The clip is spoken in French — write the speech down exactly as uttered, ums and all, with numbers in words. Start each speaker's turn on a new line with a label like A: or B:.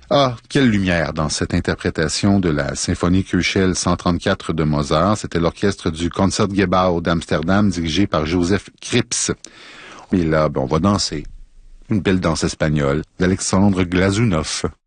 A: Ah, quelle lumière dans cette interprétation de la symphonie Köchel cent trente-quatre de Mozart. C'était l'orchestre du Concertgebouw d'Amsterdam dirigé par Joseph Krips. Et là, ben, on va danser. Une belle danse espagnole d'Alexandre Glazunov.